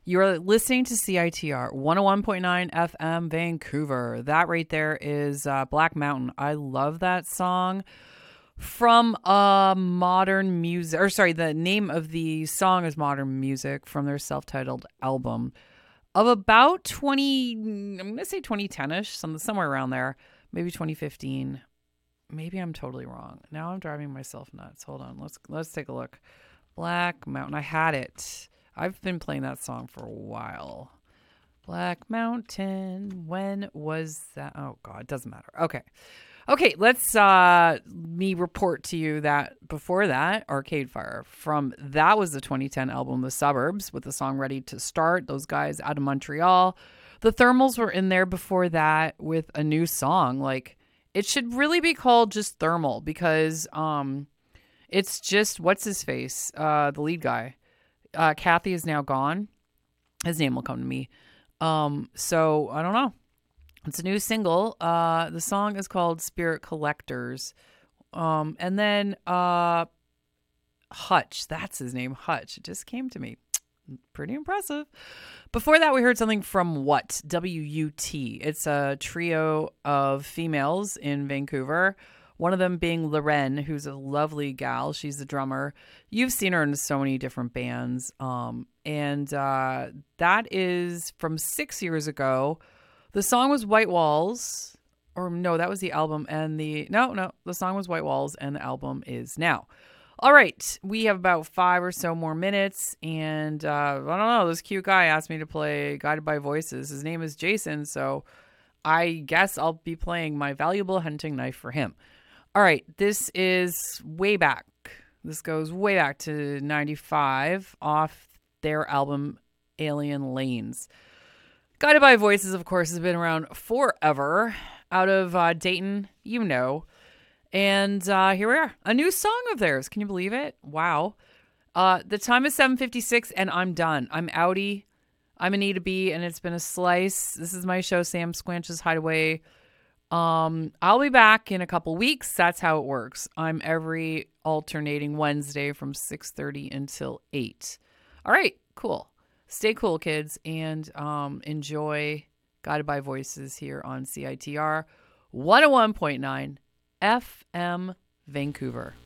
You're listening to CITR 101.9 FM Vancouver. That right there is Black Mountain. I love that song from Modern Music. Or sorry, the name of the song is Modern Music from their self-titled album of about 20, I'm going to say 2010-ish, somewhere around there. Maybe 2015. Maybe I'm totally wrong. Now I'm driving myself nuts. Hold on. Let's take a look. Black Mountain. I had it. I've been playing that song for a while. Black Mountain. When was that? Oh, God. It doesn't matter. Okay, let's me report to you that before that, Arcade Fire. That was the 2010 album, The Suburbs, with the song Ready to Start. Those guys out of Montreal. The Thermals were in there before that with a new song. Like, it should really be called just Thermal because it's just, what's his face? The lead guy. Kathy is now gone. His name will come to me. So I don't know. It's a new single. The song is called Spirit Collectors. And then Hutch, that's his name, Hutch. It just came to me. Pretty impressive. Before that, we heard something from What? W-U-T. It's a trio of females in Vancouver. One of them being Loren, who's a lovely gal. She's the drummer. You've seen her in so many different bands. And that is from 6 years ago. The song was White Walls. Or no, that was the album. And the song was White Walls and the album is Now. All right. We have about 5 or so more minutes. And I don't know. This cute guy asked me to play Guided by Voices. His name is Jason. So I guess I'll be playing My Valuable Hunting Knife for him. All right, this is way back. This goes way back to 95 off their album Alien Lanes. Guided by Voices, of course, has been around forever. Out of Dayton, you know. And here we are. A new song of theirs. Can you believe it? Wow. The time is 7:56 and I'm done. I'm outie. I'm Anita B and it's been a slice. This is my show, Sam Squanch's Hideaway. I'll be back in a couple weeks. That's how it works. I'm every alternating Wednesday from 6:30 until 8. All right, cool. Stay cool, kids, and enjoy Guided by Voices here on CITR 101.9 FM Vancouver.